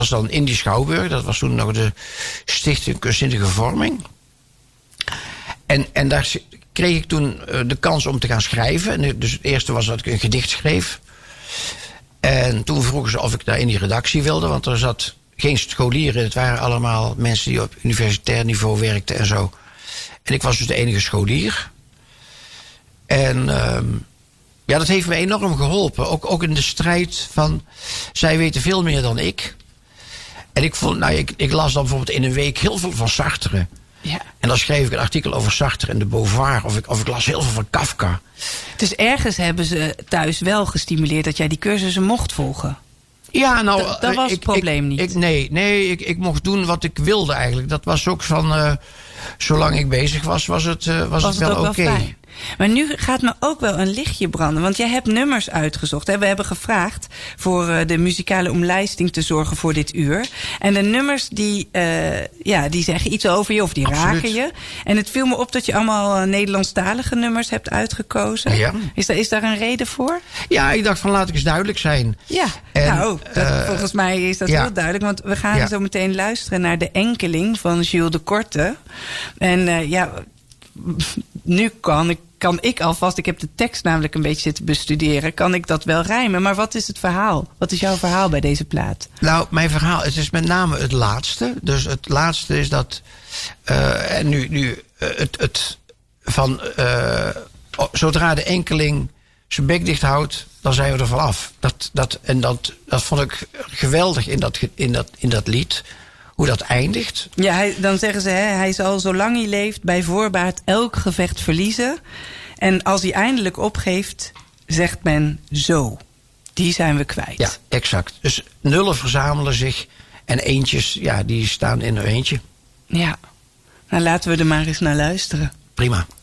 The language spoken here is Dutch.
was dan in die Schouwburg. Dat was toen nog de Stichting Kunstzinnige Vorming. En daar kreeg ik toen de kans om te gaan schrijven. En dus het eerste was dat ik een gedicht schreef. En toen vroegen ze of ik daar in die redactie wilde. Want er zat geen scholieren. Het waren allemaal mensen die op universitair niveau werkten en zo. En ik was dus de enige scholier. En ja, dat heeft me enorm geholpen. Ook in de strijd van... Zij weten veel meer dan ik. En ik vond, ik las dan bijvoorbeeld in een week heel veel van Sartre. Ja. En dan schreef ik een artikel over Sartre en de Beauvoir. Of ik las heel veel van Kafka. Dus ergens hebben ze thuis wel gestimuleerd dat jij die cursussen mocht volgen. Ja, nou... Dat was het probleem niet. Ik mocht doen wat ik wilde eigenlijk. Dat was ook van... zolang ik bezig was het wel oké. Maar nu gaat me ook wel een lichtje branden. Want jij hebt nummers uitgezocht. Hè? We hebben gevraagd voor de muzikale omlijsting te zorgen voor dit uur. En de nummers die zeggen iets over je of die raken je. En het viel me op dat je allemaal Nederlandstalige nummers hebt uitgekozen. Ja. Is daar een reden voor? Ja, ik dacht van laat ik eens duidelijk zijn. Ja, en, volgens mij is dat heel duidelijk. Want we gaan zo meteen luisteren naar De Enkeling van Jules de Korte. En nu kan ik alvast, ik heb de tekst namelijk een beetje zitten bestuderen, kan ik dat wel rijmen. Maar wat is het verhaal? Wat is jouw verhaal bij deze plaat? Nou, mijn verhaal, het is met name het laatste. Dus het laatste is dat, zodra de enkeling zijn bek dicht houdt, dan zijn we er vanaf. Dat vond ik geweldig in dat lied. Hoe dat eindigt. Ja, dan zeggen ze, hij zal zolang hij leeft bij voorbaat elk gevecht verliezen. En als hij eindelijk opgeeft, zegt men zo. Die zijn we kwijt. Ja, exact. Dus nullen verzamelen zich en eentjes, die staan in hun eentje. Ja, nou laten we er maar eens naar luisteren. Prima.